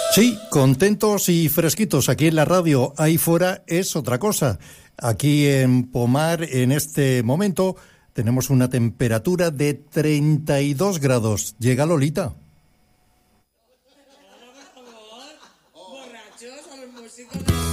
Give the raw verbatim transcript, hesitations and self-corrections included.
Sí, contentos y fresquitos aquí en la radio. Ahí fuera es otra cosa. Aquí en Pomar, en este momento, tenemos una temperatura de treinta y dos grados. Llega Lolita. Borrachos a los músicos.